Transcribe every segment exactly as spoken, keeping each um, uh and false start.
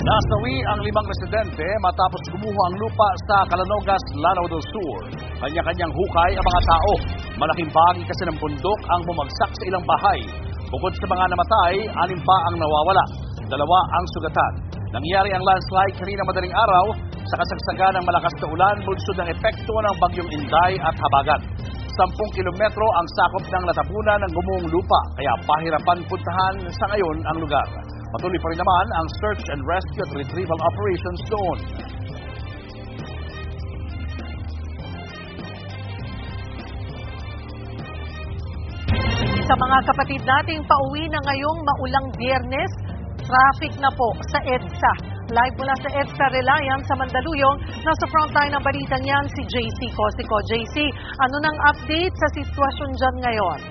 Nasawi ang limang residente matapos gumuho ang lupa sa Calanogas, Lanao del Sur. Kanya-kanyang hukay ang mga tao. Malaking bahagi kasi ng bundok ang bumagsak sa ilang bahay. Bukod sa mga namatay, anim pa ang nawawala. Dalawa ang sugatan. Nangyari ang landslide kanina madaling araw sa kasagsagan ng malakas na ulan bunsod ng epekto ng bagyong Inday at Habagat. Sampung kilometro ang sakop ng natapunan ng gumuhong lupa, kaya pahirapan puntahan sa ngayon ang lugar. Patuloy pa rin naman ang search and rescue at retrieval operations doon. Sa mga kapatid nating pauwi na ngayong maulang Biyernes, traffic na po sa EDSA. Live mula sa EDSA Reliance sa Mandaluyong, nasa frontline ng balitang yan si J C Cosico. J C, ano nang update sa sitwasyon dyan ngayon?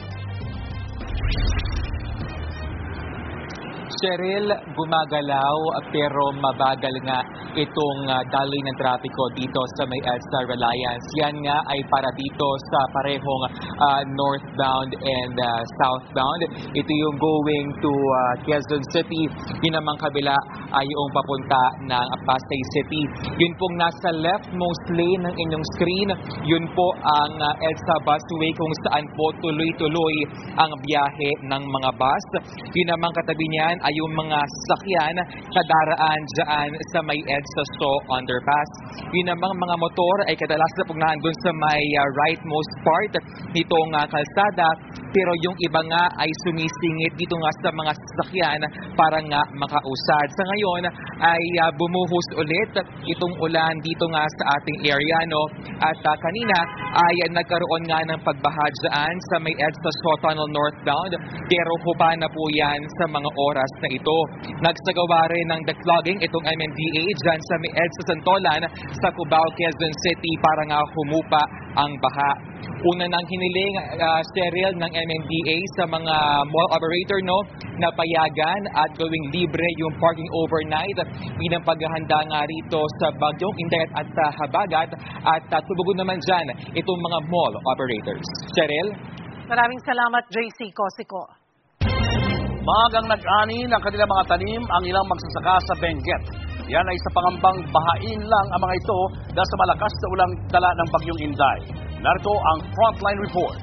Cheryl, gumagalaw pero mabagal nga itong uh, daloy ng trapiko dito sa may EDSA Reliance. Yan nga ay para dito sa parehong uh, northbound and uh, southbound. Ito yung going to uh, Quezon City. Yun namang kabila ay yung papunta ng Pasay City. Yun pong nasa leftmost lane ng inyong screen, yun po ang uh, EDSA busway kung saan po tuloy-tuloy ang biyahe ng mga bus. Yun namang katabi niyan ay yung mga sasakyan na daraan dyan sa may EDSA S O underpass. Yun namang mga motor ay kadalas na pong nandun sa may uh, rightmost part nitong uh, kalsada, pero yung iba nga ay sumisingit dito nga sa mga sasakyan para nga makausad. Sa ngayon ay uh, bumuhos ulit itong ulan dito nga sa ating area, no? At uh, kanina ay uh, nagkaroon nga ng pagbaha dyan sa may EDSA S O Tunnel northbound, pero hupa na po yan sa mga oras na ito. Nagsagawa rin ng declogging itong M M D A dyan sa may EDSA Santolan sa Cubao, Quezon City para nga humupa ang baha. Una nang hiniling uh, Cheryl ng M M D A sa mga mall operator, no, na payagan at gawing libre yung parking overnight bilang paghahanda nga rito sa bagyong Inday at uh, Habagat, at uh, tubugon naman dyan itong mga mall operators. Cheryl? Maraming salamat, J C Cosico. Maagang nag-ani ng kanilang mga tanim ang ilang magsasaka sa Benguet. Yan ay sa pangambang bahain lang ang mga ito dahil sa malakas na ulang dala ng bagyong Inday. Narito ang Frontline Report.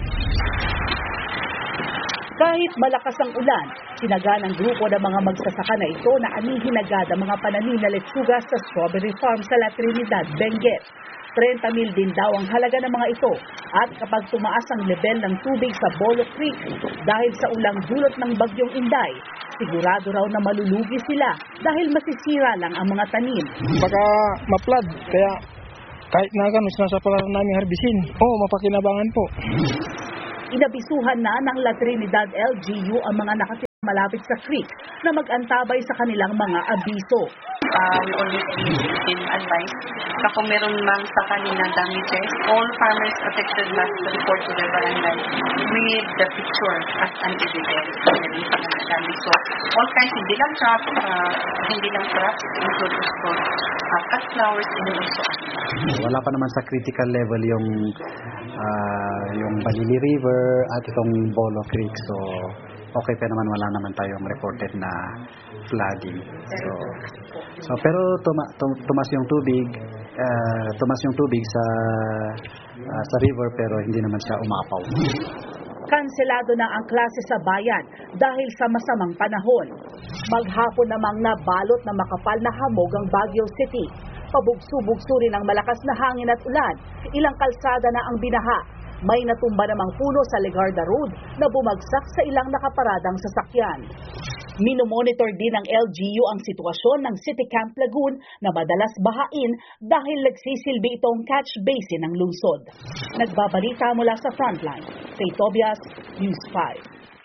Kahit malakas ang ulan, sinaga ng grupo ng mga magsasaka na ito na anihin agad ang mga pananim na letsuga sa strawberry farm sa La Trinidad, Benguet. thirty mil din daw ang halaga ng mga ito, at kapag tumaas ang level ng tubig sa Bolo Creek dahil sa ulang dulot ng bagyong Inday, sigurado raw na malulugi sila dahil masisira lang ang mga tanim. Baka ma-flood, kaya kahit na gano'n sinasapalan namin harbisin, oo, mapakinabangan po. Inabisuhan na ng La Trinidad L G U ang mga nakatira malapit sa creek na mag-antabay sa kanilang mga abiso. Uh, we always give advice. Kung meron mang sa kanina damages, all farmers affected must report to their barangay with the picture as an evidence. So, all kinds, hindi lang crop, uh, hindi lang crops, include also uh, cut flowers and also. Wala pa naman sa critical level yung uh, yung Balili River at itong Bolo Creek. So, okay pa naman, wala naman tayong reported na flooding. So, so pero tuma, tum, tumas yung tubig, uh, tumas yung tubig sa uh, sa river, pero hindi naman siya umapaw. Kanselado na ang klase sa bayan dahil sa masamang panahon. Maghapon namang nabalot na makapal na hamog ang Baguio City. Pabugso-bugso rin ang malakas na hangin at ulan. Ilang kalsada na ang binaha. May natumba namang puno sa Legarda Road na bumagsak sa ilang nakaparadang sasakyan. Minomonitor din ng L G U ang sitwasyon ng City Camp Lagoon na madalas bahain dahil nagsisilbi itong catch basin ng lungsod. Nagbabalita mula sa Frontline, Faye Tobias, News five.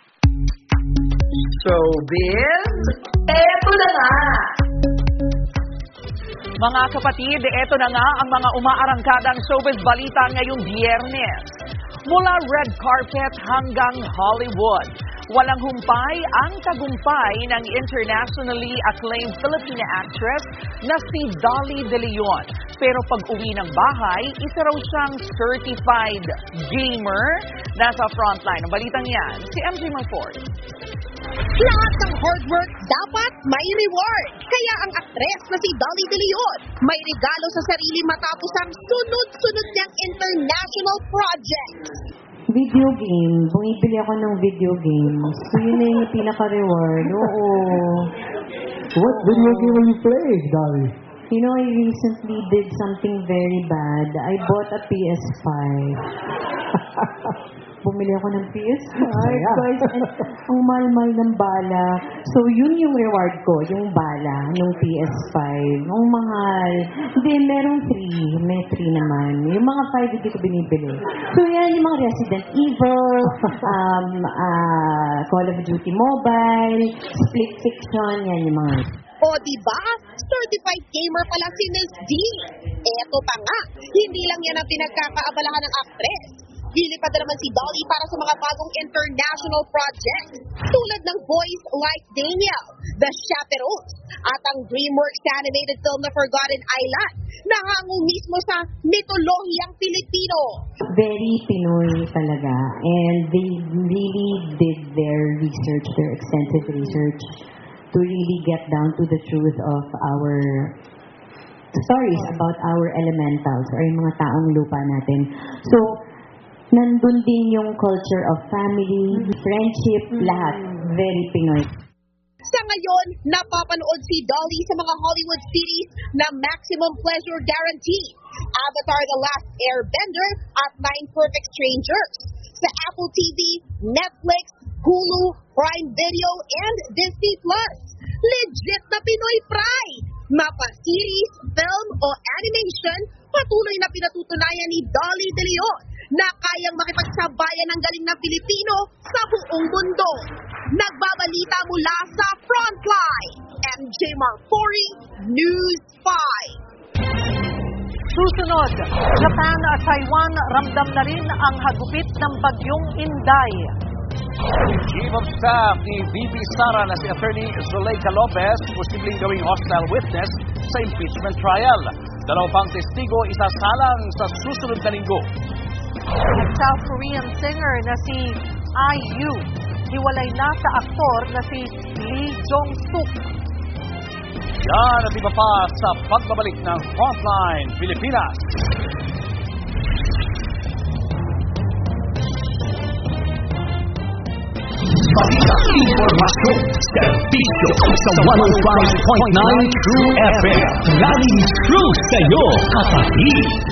Showbiz, eto na nga! Mga kapatid, eto na nga ang mga umaarangkadang showbiz balita ngayong Biyernes. Mula red carpet hanggang Hollywood, walang humpay ang tagumpay ng internationally acclaimed Filipina actress na si Dolly De Leon. Pero pag uwi ng bahay, isa raw siyang certified gamer. Nasa frontline ng balitang yan, si M J Manford. Lahat ng hard work dapat may reward. Kaya ang aktres na si Dolly De Leon may regalo sa sarili matapos ang sunod-sunod niyang international projects. Video game. Bumibili ako ng video games. So yun na yung pinaka-reward. Oo. What video game are you playing, Dolly? You know, I recently did something very bad. I bought a P S five. Bumili ako ng P S five, guys. And ang mahal-mahal ng bala. So, yun yung reward ko, yung bala ng P S five. Ang mahal. Hindi, merong three. May three naman. Yung mga five, hindi ko binibili. So, yan yung mga Resident Evil, um, uh, Call of Duty Mobile, Split Fiction, yan yung mga... O diba? Certified gamer pala si Miss D. Eto pa nga, hindi lang yan ang pinagkakaabalahan ng actress. Lilipad na naman si Dolly para sa mga bagong international projects tulad ng Boys Like Daniel, The Chaperones, at ang DreamWorks animated film na Forgotten Island na hango mismo sa mitolohiyang Pilipino. Very Pinoy talaga, and they really did their research, their extensive research to really get down to the truth of our stories about our elementals or yung mga taong lupa natin. So, nandun din yung culture of family, friendship, mm-hmm. lahat. Very Pinoy. Sa ngayon, napapanood si Dolly sa mga Hollywood series na Maximum Pleasure Guarantee, Avatar: The Last Airbender at Nine Perfect Strangers. Sa Apple T V, Netflix, Hulu, Prime Video, and Disney Plus. Legit na Pinoy pride! Mapa-series, film o animation, patuloy na pinatutunayan ni Dolly De Leon na kayang makipagsabayan ng galing ng Pilipino sa buong mundo. Nagbabalita mula sa Frontline, M J Marfori, News five. Susunod, Japan at Taiwan ramdam na rin ang hagupit ng bagyong Inday. Chief of Staff ni V P Sara na si Attorney Zuleika Lopez posibleng gawing hostile witness sa impeachment trial. Dalawa pang testigo isasalang sa susunod na linggo. At South Korean singer na si I U, hiwalay na sa aktor na si Lee Jong-suk. Yan at iba pa sa pagbabalik ng Frontline Pilipinas. Balita, informasyon, serbisyo sa one oh five point nine True F M. Laging true sa'yo, kapatid.